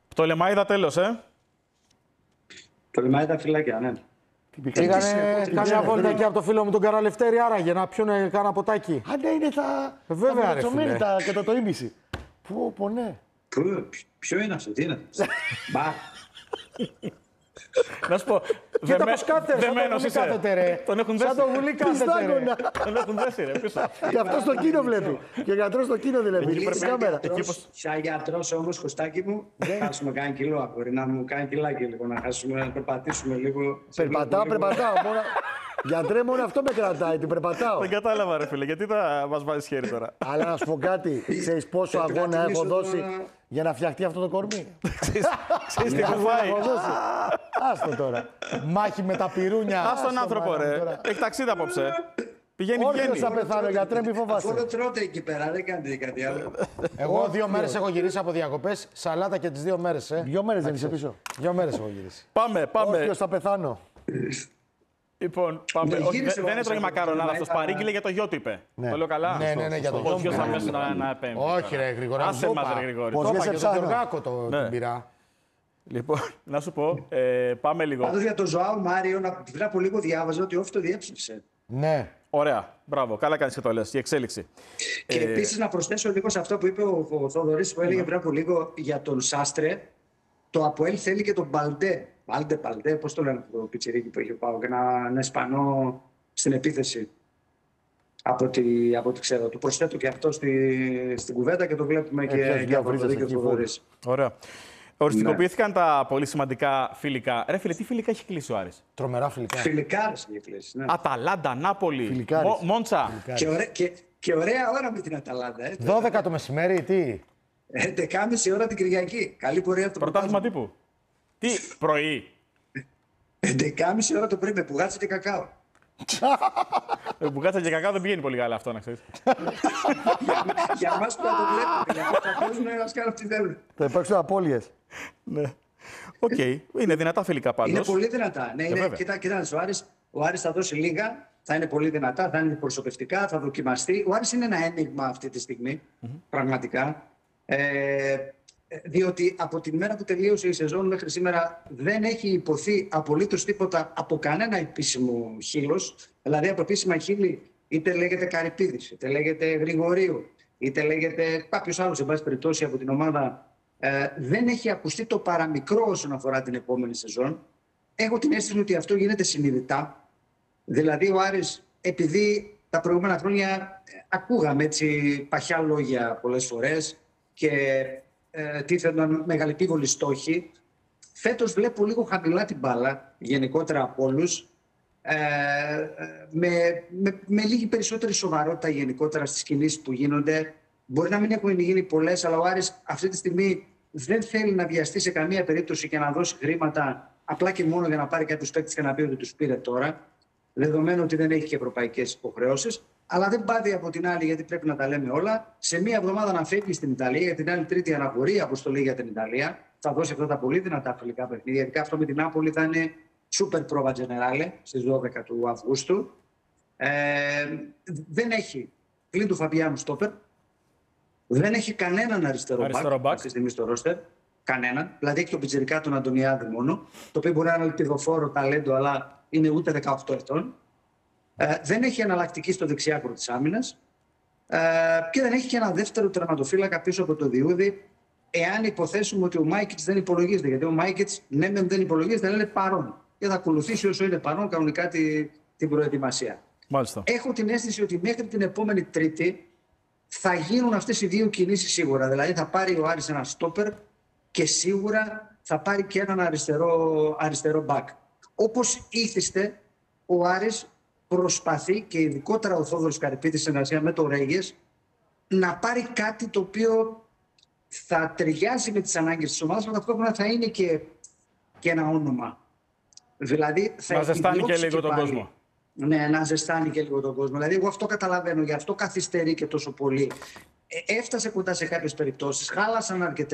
Πτολεμαΐδα τέλος, Πτολεμαΐδα φυλάκια, ναι. Πήγανε κάμια βόλτα εκεί από το φίλο μου τον Καραλευτέρη, άραγε να πιούνε κάνα ποτάκι. Αν είναι τα. Βέβαια, ρε φίλε. Κατά το ίμιση. Πού, ναι. Ποιο είναι αυτό, τι είναι. Μπα. Να σου πω. Κοίτα πώς κάθεται, σαν το βουλί κάθεται, ρε. Τον έχουν δέσει. Σαν το βουλί κάθεται, ρε. Τον έχουν δέσει, ρε, πίσω. Και αυτό στο κίνο βλέπει. Και ο γιατρός στο κίνο δεν βλέπει. Σαν γιατρός όμως, Κωστάκι μου, θα χάσουμε κανένα κιλό. Μπορεί να μου κάνει κιλάκι λίγο, να χάσουμε, να περπατήσουμε λίγο. Περπατάω. Γιατρέ, μόνο αυτό με κρατάει, την περπατάω. Δεν κατάλαβα, ρε φίλε, γιατί θα μας βάζεις χέρι τώρα. Αλλά να σου πω κάτι, ξέρεις πόσο αγώνα έχω δώσει για να φτιαχτεί αυτό το κορμί. Ξέρεις τι έχω φάει. Άστο τώρα. Μάχη με τα πυρούνια. Ας τον άνθρωπο, ρε. Έχει ταξίδι απόψε. Πηγαίνει, Όρθιος θα πεθάνω, γιατρέ, μη Αυτό φοβάσαι. δεν τρώτε εκεί πέρα, δεν κάνετε κάτι άλλο. Εγώ 2 μέρες έχω γυρίσει από διακοπές, σαλάτα και τις 2 μέρες. 2 μέρες δεν είσαι πίσω. 2 μέρες έχω γυρίσει. Πάμε. Όρθιος θα πεθάνω. Λοιπόν, πάμε. Δεν έτρωγε μακαρονάδα αυτός. Παρήγγειλε για το γιο του, είπε. Το λέω καλά. Ναι, για το Ο γιος γιο. αμέσως να επέμβει. Όχι, ρε Γρηγορά. Άσε μας, ρε Γρηγόρη. Πώς Το είπα βγες και τον ψάχνω. Γιωργάκο την πειρά. Λοιπόν, να σου πω, πάμε λίγο. Πάντως για τον Ζωάο Μάριο, πριν από λίγο διάβαζα ότι όφη το διέψευσε. Ναι. Ωραία. Μπράβο. Καλά κάνεις και το λες. Η εξέλιξη. Και επίσης να προσθέσω λίγο σε αυτό που είπε ο Θοδωρής που έλεγε πριν από λίγο για τον Σάστρε. Το ΑΠΟΕΛ θέλει και τον Μπαλντέ. Μπαλντέ, πώς το λένε το πιτσιρίκι που έχει ο ΠΑΟΚ, ένα Ισπανό στην επίθεση. Από ό,τι ξέρω. Το προσθέτω και αυτό στην κουβέντα και το βλέπουμε και από το δίκαιο του Θοδωρής. Ωραία. Οριστικοποιήθηκαν τα πολύ σημαντικά φιλικά. Ρε φίλε, τι φιλικά έχει κλείσει ο Άρης? Τρομερά φιλικά. Φιλικάρες έχει κλείσει. Ναι. Αταλάντα, Νάπολη, Φιλικάρες. Μόντσα. Και ωραία ώρα με την Αταλάντα. 12 το μεσημέρι, τι. 11.30 ώρα την Κυριακή. Καλή πορεία από το Πρωτάθλημα τύπου. Τι, πρωί. 11.30 ώρα το πρωί με πουγάτσα και κακάο. Μπουγάτσα και κακάο δεν πηγαίνει πολύ καλά αυτό, να ξέρεις. Για εμάς που θα το βλέπουμε, για να τα παίζουν να μας κάνουν τι θέλουν. Θα υπάρξουν απώλειες. Ναι. Οκ. Είναι δυνατά φιλικά πάντως. Είναι πολύ δυνατά. Ναι, βέβαια. κοίτα, ο Άρης θα δώσει λίγα, θα είναι πολύ δυνατά, θα είναι προσωπευτικά, θα δοκιμαστεί. Ο Άρης είναι ένα ένιγμα αυτή τη στιγμή, πραγματικά. Διότι από τη μέρα που τελείωσε η σεζόν μέχρι σήμερα δεν έχει υποθεί απολύτως τίποτα από κανένα επίσημο χείλος. Δηλαδή από επίσημα χείλη είτε λέγεται Καρυπίδης, είτε λέγεται Γρηγορίου, είτε λέγεται κάποιος άλλος, εν πάση περιπτώσει, από την ομάδα. Δεν έχει ακουστεί το παραμικρό όσον αφορά την επόμενη σεζόν. Έχω την αίσθηση ότι αυτό γίνεται συνειδητά. Δηλαδή ο Άρης, επειδή τα προηγούμενα χρόνια ακούγαμε έτσι παχιά λόγια πολλές φορές και τίθενταν μεγαλεπίβολοι στόχοι, φέτος βλέπω λίγο χαμηλά την μπάλα, γενικότερα από όλους, με λίγη περισσότερη σοβαρότητα γενικότερα στις κινήσεις που γίνονται. Μπορεί να μην έχουν γίνει πολλές, αλλά ο Άρης αυτή τη στιγμή δεν θέλει να βιαστεί σε καμία περίπτωση και να δώσει χρήματα απλά και μόνο για να πάρει κάποιους παίκτες και να πει ότι τους πήρε τώρα. Δεδομένου ότι δεν έχει και ευρωπαϊκές υποχρεώσεις. Αλλά δεν πάβει από την άλλη, γιατί πρέπει να τα λέμε όλα. Σε μία εβδομάδα να φεύγει στην Ιταλία, για την άλλη Τρίτη αναπορεί αποστολή για την Ιταλία. Θα δώσει αυτά τα πολύ δυνατά φιλικά παιχνίδια. Ειδικά αυτό με την Νάπολη θα είναι super prova generale στις 12 του Αυγούστου. Δεν έχει πλην του Φαμπιάνου στόπερ. Δεν έχει κανέναν αριστερό μπακ αυτή τη στιγμή στο ρόστερ. Κανέναν. Δηλαδή έχει τον πιτσιρικά τον Αντωνιάδη μόνο. Το οποίο μπορεί να είναι ελπιδοφόρο ταλέντο, αλλά είναι ούτε 18 ετών. Δεν έχει εναλλακτική στο δεξιάκρο της άμυνας. Και δεν έχει και ένα δεύτερο τερματοφύλακα πίσω από το Διούδη. Εάν υποθέσουμε ότι ο Μάικιτς δεν υπολογίζεται. Γιατί ο Μάικιτς δεν υπολογίζεται, αλλά είναι παρόν. Και θα ακολουθήσει όσο είναι παρόν κανονικά την προετοιμασία. Μάλιστα. Έχω την αίσθηση ότι μέχρι την επόμενη Τρίτη θα γίνουν αυτές οι δύο κινήσεις σίγουρα. Δηλαδή θα πάρει ο Άρης ένα στόπερ και σίγουρα θα πάρει και έναν αριστερό μπακ. Όπως ήθιστε, ο Άρης προσπαθεί και ειδικότερα ο Θόδωρος Καρυπίδης σε συνεργασία με τον Ρέγες να πάρει κάτι το οποίο θα ταιριάζει με τις ανάγκες της ομάδας, αλλά ταυτόχρονα θα είναι και ένα όνομα. Δηλαδή θα να ζεστάνει και λίγο τον κόσμο. Ναι, να ζεστάνει και λίγο τον κόσμο. Δηλαδή, εγώ αυτό καταλαβαίνω, γι' αυτό καθυστερεί και τόσο πολύ. Έφτασε κοντά σε κάποιες περιπτώσεις, χάλασαν αρκετές.